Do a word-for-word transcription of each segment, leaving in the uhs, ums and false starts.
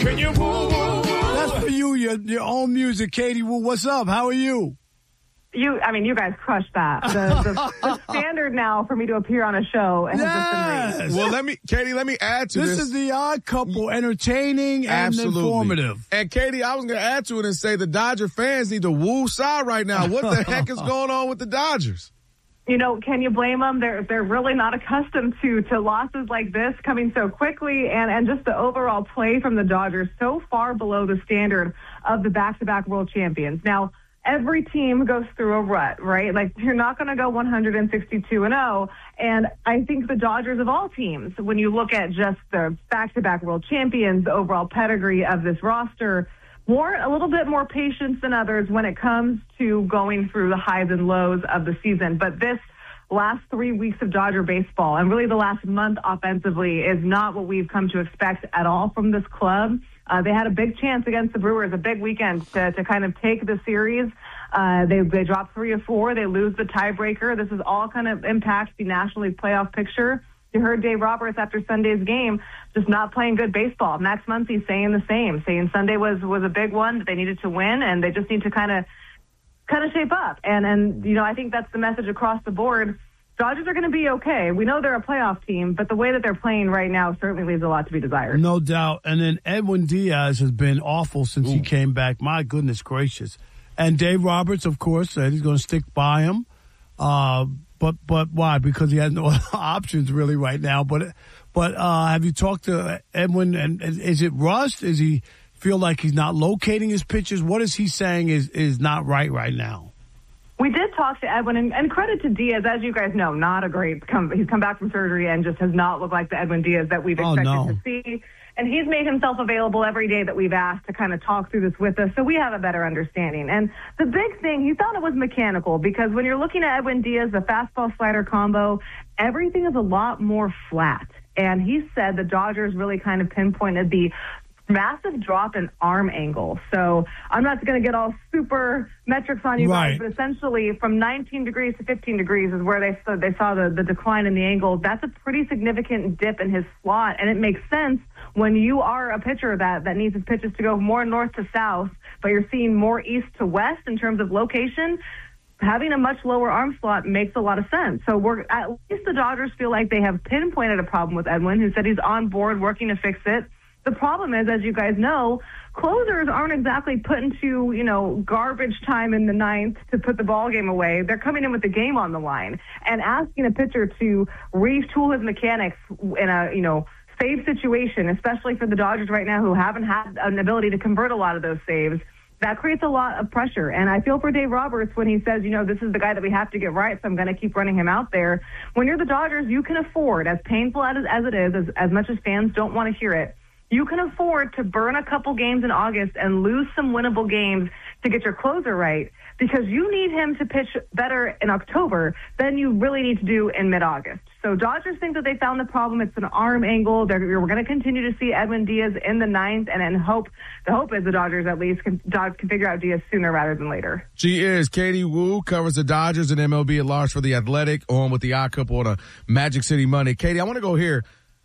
Can you move? That's for you, your, your own music, Katie Woo. What's up? How are you? You, I mean, you guys crushed that. The, the, the standard now for me to appear on a show has Yes. just been raised. Well, let me, Katie, let me add to this. This is the Odd Couple, entertaining and Absolutely. informative. And Katie, I was going to add to it and say the Dodger fans need to woo Cy right now. What the heck is going on with the Dodgers? You know, can you blame them? They're they're really not accustomed to to losses like this coming so quickly, and and just the overall play from the Dodgers so far below the standard of the back-to-back world champions. Now, every team goes through a rut, right? Like, you're not going to go one hundred sixty-two and oh. And I think the Dodgers of all teams, when you look at just the back-to-back world champions, the overall pedigree of this roster, warrant a little bit more patience than others when it comes to going through the highs and lows of the season. But this last three weeks of Dodger baseball, and really the last month offensively, is not what we've come to expect at all from this club. Uh, they had a big chance against the Brewers, a big weekend to, to kind of take the series. Uh, they, they dropped three or four. They lose the tiebreaker. This is all kind of impacts the National League playoff picture. You heard Dave Roberts after Sunday's game just not playing good baseball. Max Muncy saying the same, saying Sunday was, was a big one that they needed to win, and they just need to kind of kind of shape up. And, and you know, I think that's the message across the board. Dodgers are going to be okay. We know they're a playoff team, but the way that they're playing right now certainly leaves a lot to be desired. No doubt. And then Edwin Diaz has been awful since Ooh. he came back. My goodness gracious. And Dave Roberts, of course, said he's going to stick by him. Uh, but but why? Because he has no options really right now. But but uh, have you talked to Edwin? And is it rust? Is he feel like he's not locating his pitches? What is he saying is is not right right now? We did talk to Edwin, and, and credit to Diaz, as you guys know, not a great. Come, he's come back from surgery and just has not looked like the Edwin Diaz that we've expected oh, no. to see. And he's made himself available every day that we've asked to kind of talk through this with us, so we have a better understanding. And the big thing, he thought it was mechanical, because when you're looking at Edwin Diaz, the fastball-slider combo, everything is a lot more flat. And he said the Dodgers really kind of pinpointed the massive drop in arm angle. So I'm not going to get all super metrics on you right. guys, but essentially from nineteen degrees to fifteen degrees is where they saw, they saw the, the decline in the angle. That's a pretty significant dip in his slot, and it makes sense when you are a pitcher that, that needs his pitches to go more north to south, but you're seeing more east to west in terms of location. Having a much lower arm slot makes a lot of sense. So we're at least the Dodgers feel like they have pinpointed a problem with Edwin, who said he's on board working to fix it. The problem is, as you guys know, closers aren't exactly put into, you know, garbage time in the ninth to put the ball game away. They're coming in with the game on the line, and asking a pitcher to retool his mechanics in a, you know, save situation, especially for the Dodgers right now who haven't had an ability to convert a lot of those saves, that creates a lot of pressure. And I feel for Dave Roberts when he says, you know, this is the guy that we have to get right, so I'm going to keep running him out there. When you're the Dodgers, you can afford, as painful as, as it is, as, as much as fans don't want to hear it, you can afford to burn a couple games in August and lose some winnable games to get your closer right, because you need him to pitch better in October than you really need to do in mid-August. So Dodgers think that they found the problem. It's an arm angle. They're, we're going to continue to see Edwin Diaz in the ninth, and then hope the hope is the Dodgers at least can, can figure out Diaz sooner rather than later. She is Katie Woo, covers the Dodgers and M L B at large for The Athletic, on with the Odd Couple on a Magic City Monday. Katie, I want to go here.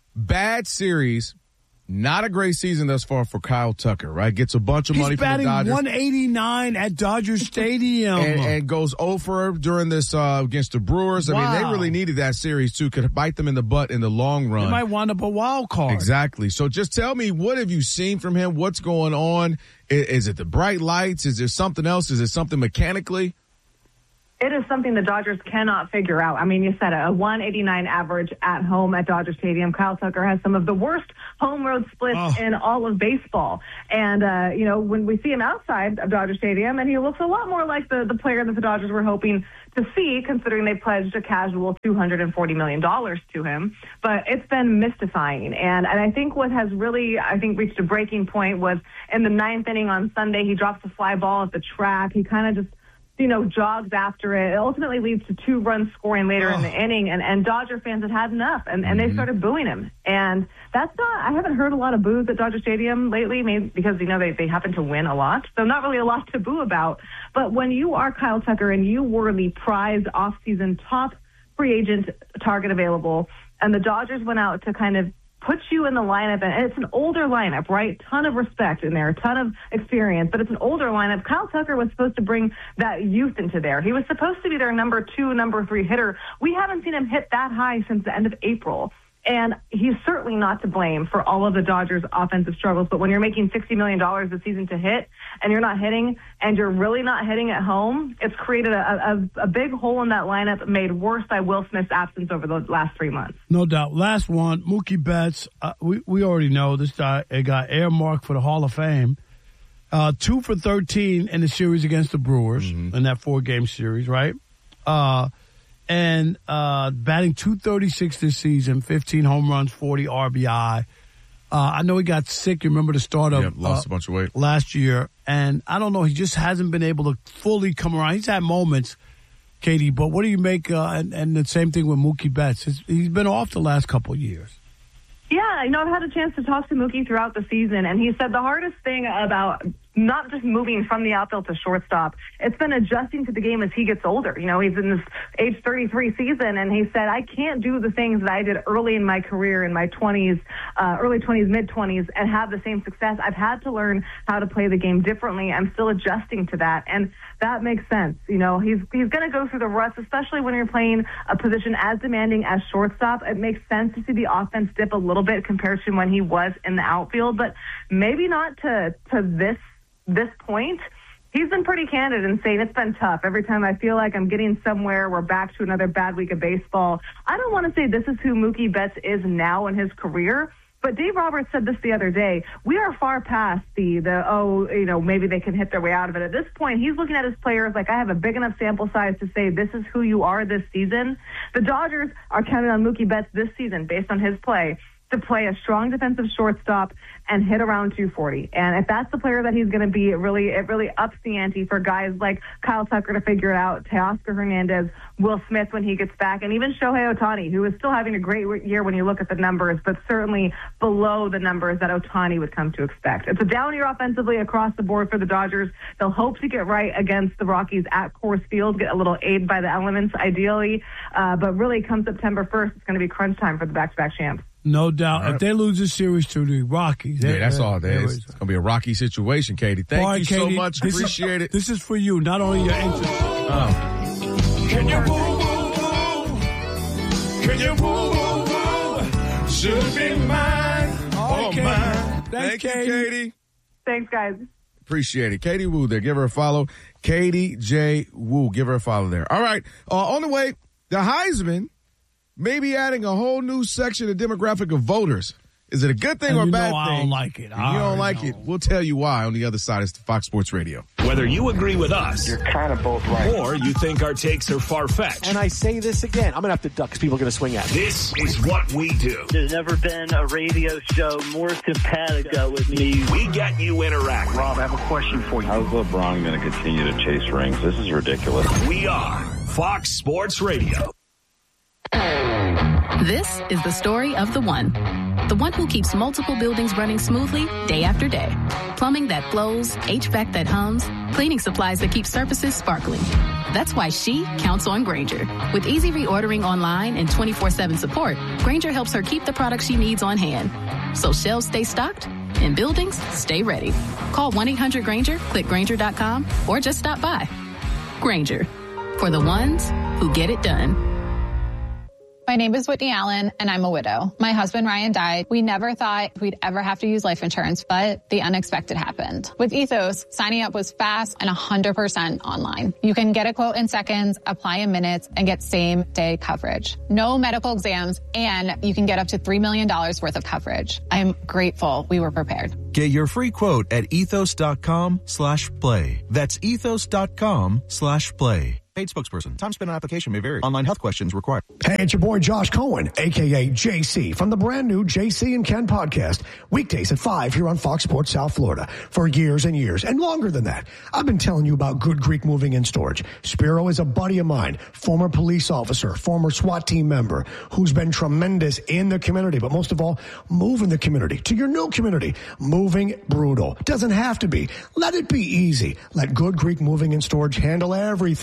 Bad series. Not a great season thus far for Kyle Tucker, right? Gets a bunch of He's money from the Dodgers. He's batting one eighty-nine at Dodger Stadium. and, and goes over during this uh, against the Brewers. I wow. mean, they really needed that series, too. Could bite them in the butt in the long run. They might wind up a wild card. Exactly. So just tell me, what have you seen from him? What's going on? Is, is it the bright lights? Is there something else? Is it something mechanically? It is something the Dodgers cannot figure out. I mean, you said it, a one eighty-nine average at home at Dodger Stadium. Kyle Tucker has some of the worst home road splits oh. in all of baseball. And, uh, you know, when we see him outside of Dodger Stadium, and he looks a lot more like the, the player that the Dodgers were hoping to see, considering they pledged a casual two hundred forty million dollars to him. But it's been mystifying. And, and I think what has really, I think, reached a breaking point was in the ninth inning on Sunday, he drops a fly ball at the track. He kind of just, you know, jogs after it. It ultimately leads to two runs scoring later oh. in the inning, and, and Dodger fans had had enough, and, and mm-hmm. they started booing him. And that's not, I haven't heard a lot of boos at Dodger Stadium lately, maybe because, you know, they, they happen to win a lot, so not really a lot to boo about. But when you are Kyle Tucker and you were the prized off-season top free agent target available, and the Dodgers went out to kind of puts you in the lineup, and it's an older lineup, right? Ton of respect in there, a ton of experience, but it's an older lineup. Kyle Tucker was supposed to bring that youth into there. He was supposed to be their number two, number three hitter. We haven't seen him hit that high since the end of April. And he's certainly not to blame for all of the Dodgers' offensive struggles. But when you're making sixty million dollars a season to hit and you're not hitting and you're really not hitting at home, it's created a, a, a big hole in that lineup made worse by Will Smith's absence over the last three months. No doubt. Last one, Mookie Betts. Uh, we, we already know this guy it got earmarked for the Hall of Fame. Uh, two for thirteen in the series against the Brewers mm-hmm. in that four-game series, right? Uh And uh, batting two thirty-six this season, fifteen home runs, forty R B I. Uh, I know he got sick. You remember the start of yeah, lost uh, a bunch of weight last year, and I don't know. He just hasn't been able to fully come around. He's had moments, Katie. But what do you make? Uh, and, and the same thing with Mookie Betts. He's, he's been off the last couple of years. Yeah, you know, I've had a chance to talk to Mookie throughout the season, and he said the hardest thing about not just moving from the outfield to shortstop, it's been adjusting to the game as he gets older. You know, he's in this age thirty-three season, and he said, I can't do the things that I did early in my career, in my twenties, uh, early twenties, mid-twenties, and have the same success. I've had to learn how to play the game differently. I'm still adjusting to that, and that makes sense. You know, he's he's going to go through the ruts, especially when you're playing a position as demanding as shortstop. It makes sense to see the offense dip a little bit compared to when he was in the outfield, but maybe not to to this this point. He's been pretty candid in saying it's been tough. Every time I feel like I'm getting somewhere, we're back to another bad week of baseball. I don't want to say this is who Mookie Betts is now in his career, but Dave Roberts said this the other day. We are far past the, the oh, you know, maybe they can hit their way out of it. At this point, he's looking at his players like, I have a big enough sample size to say this is who you are this season. The Dodgers are counting on Mookie Betts this season based on his play to play a strong defensive shortstop and hit around two forty. And if that's the player that he's going to be, it really it really ups the ante for guys like Kyle Tucker to figure it out, Teoscar Hernandez, Will Smith when he gets back, and even Shohei Ohtani, who is still having a great year when you look at the numbers, but certainly below the numbers that Ohtani would come to expect. It's a down year offensively across the board for the Dodgers. They'll hope to get right against the Rockies at Coors Field, get a little aid by the elements ideally, uh, but really come September first, it's going to be crunch time for the back-to-back champs. No doubt. Right. If they lose this series to the Rockies. Yeah, that's all there is. It's going to be a rocky situation, Katie. Thank right, you Katie, so much. Appreciate is, it. This is for you, not only your interest. Oh. Can you move? Can you move? Should be mine. Oh, Katie. mine. Thanks, Thank Katie. you, Katie. Thanks, guys. Appreciate it. Katie Woo there. Give her a follow. Katie J. Woo. Give her a follow there. All right. Uh, on the way, the Heisman maybe adding a whole new section of demographic of voters. Is it a good thing and or a you bad know thing? I don't like it. I you don't like know. it. We'll tell you why on the other side. It's the Fox Sports Radio. Whether you agree with us, you're kind of both right, or you think our takes are far-fetched. And I say this again, I'm going to have to duck because people are going to swing at me. This is what we do. There's never been a radio show more simpatico with me. We get you interacting. Rob, I have a question for you. How's LeBron going to continue to chase rings? This is ridiculous. We are Fox Sports Radio. This is the story of the one. The one who keeps multiple buildings running smoothly day after day. Plumbing that flows, H V A C that hums, cleaning supplies that keep surfaces sparkling. That's why she counts on Grainger. With easy reordering online and twenty-four seven support, Grainger helps her keep the products she needs on hand. So shelves stay stocked and buildings stay ready. Call one eight hundred Grainger, click Grainger dot com, or just stop by. Grainger, for the ones who get it done. My name is Whitney Allen, and I'm a widow. My husband, Ryan, died. We never thought we'd ever have to use life insurance, but the unexpected happened. With Ethos, signing up was fast and one hundred percent online. You can get a quote in seconds, apply in minutes, and get same-day coverage. No medical exams, and you can get up to three million dollars worth of coverage. I'm grateful we were prepared. Get your free quote at ethos.com slash play. That's ethos.com slash play. Paid spokesperson. Time spent on application may vary. Online health questions required. Hey, it's your boy Josh Cohen, a k a. J C, from the brand new J C and Ken podcast, weekdays at five here on Fox Sports South Florida. For years and years, and longer than that, I've been telling you about Good Greek Moving and Storage. Spiro is a buddy of mine, former police officer, former SWAT team member, who's been tremendous in the community, but most of all, moving the community to your new community. Moving brutal. Doesn't have to be. Let it be easy. Let Good Greek Moving and Storage handle everything.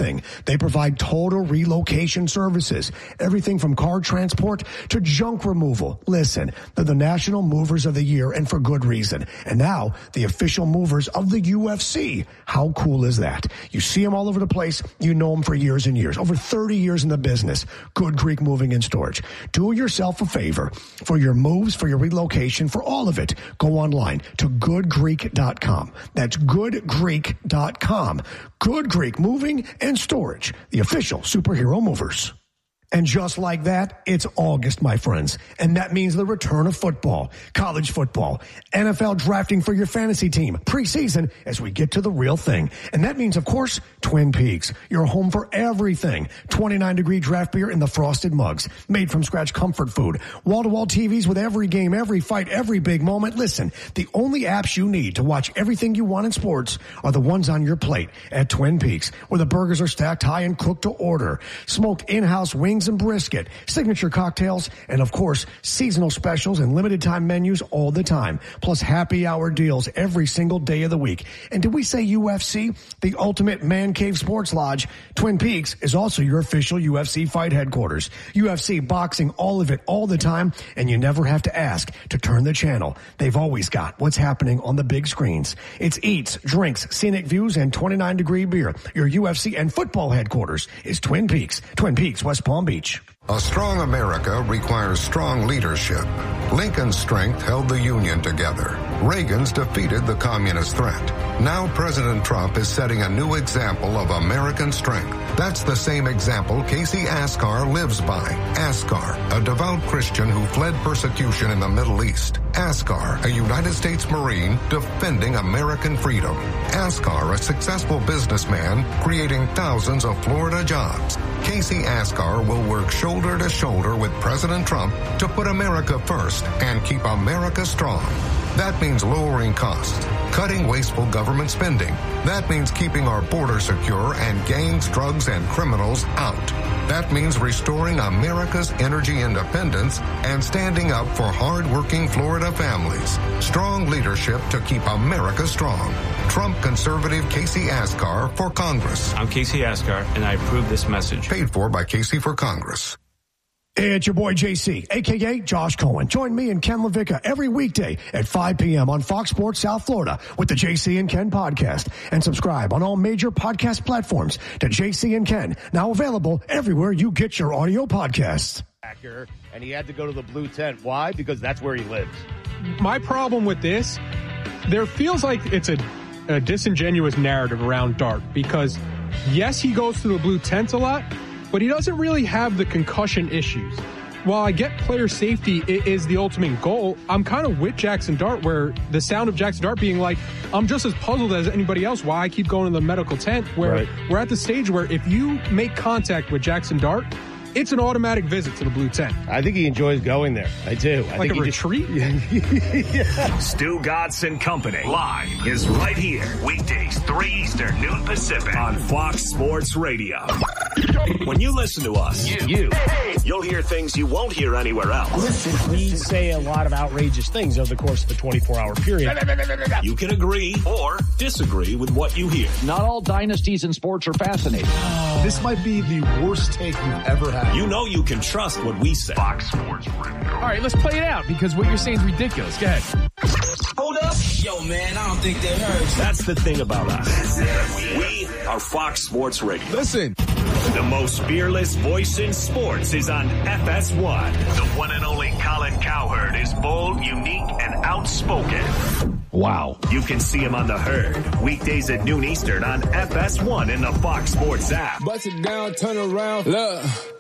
They provide total relocation services, everything from car transport to junk removal. Listen, they're the National Movers of the Year, and for good reason. And now, the official movers of the U F C. How cool is that? You see them all over the place. You know them for years and years. Over thirty years in the business. Good Greek Moving and Storage. Do yourself a favor. For your moves, for your relocation, for all of it, go online to good greek dot com. That's good greek dot com. Good Greek Moving and Storage, the official superhero movers. And just like that, it's August, my friends. And that means the return of football, college football, N F L drafting for your fantasy team, preseason, as we get to the real thing. And that means, of course, Twin Peaks, your home for everything. twenty-nine degree draft beer in the frosted mugs, made from scratch comfort food, wall-to-wall T Vs with every game, every fight, every big moment. Listen, the only apps you need to watch everything you want in sports are the ones on your plate at Twin Peaks, where the burgers are stacked high and cooked to order. Smoked in-house wings and brisket, signature cocktails, and of course, seasonal specials and limited time menus all the time. Plus happy hour deals every single day of the week. And did we say U F C? The ultimate man cave sports lodge. Twin Peaks is also your official U F C fight headquarters. U F C boxing, all of it, all the time, and you never have to ask to turn the channel. They've always got what's happening on the big screens. It's eats, drinks, scenic views, and twenty-nine degree beer. Your U F C and football headquarters is Twin Peaks. Twin Peaks, West Palm Beach. A strong America requires strong leadership. Lincoln's strength held the Union together. Reagan's defeated the communist threat. Now President Trump is setting a new example of American strength. That's the same example Casey Askar lives by. Askar, a devout Christian who fled persecution in the Middle East. Askar, a United States Marine defending American freedom. Askar, a successful businessman creating thousands of Florida jobs. Casey Askar will work shoulder to shoulder with President Trump to put America first and keep America strong. That means lowering costs, cutting wasteful government spending. That means keeping our border secure and gangs, drugs, and criminals out. That means restoring America's energy independence and standing up for hard-working Florida families. Strong leadership to keep America strong. Trump conservative Casey Askar for Congress. I'm Casey Askar, and I approve this message. Paid for by Casey for Congress. It's your boy J C, a k a. Josh Cohen. Join me and Ken LaVicka every weekday at five p.m. on Fox Sports South Florida with the J C and Ken podcast. And subscribe on all major podcast platforms to J C and Ken, now available everywhere you get your audio podcasts. And he had to go to the blue tent. Why? Because that's where he lives. My problem with this, there feels like it's a, a disingenuous narrative around Dart because, yes, he goes to the blue tent a lot, but he doesn't really have the concussion issues. While I get player safety is the ultimate goal, I'm kind of with Jackson Dart, where the sound of Jackson Dart being like, I'm just as puzzled as anybody else why I keep going to the medical tent, where right. We're at the stage where if you make contact with Jackson Dart, it's an automatic visit to the blue tent. I think he enjoys going there. I do. I like think a retreat? Just... yeah. Stu Gatz and Company live is right here. Weekdays, three Eastern, noon Pacific on Fox Sports Radio. When you listen to us, you, you you'll hear things you won't hear anywhere else. Listen, we say a lot of outrageous things over the course of a twenty-four hour period. You can agree or disagree with what you hear. Not all dynasties in sports are fascinating. This might be the worst take you've ever had. You know you can trust what we say. Fox Sports Radio. All right, let's play it out because what you're saying is ridiculous. Go ahead. Hold up. Yo, man, I don't think that hurts. That's the thing about us. We are Fox Sports Radio. Listen. The most fearless voice in sports is on F S one. The one and only Colin Cowherd is bold, unique, and outspoken. Wow. You can see him on The Herd, weekdays at noon Eastern on F S one in the Fox Sports app. Bust it down, turn around, look.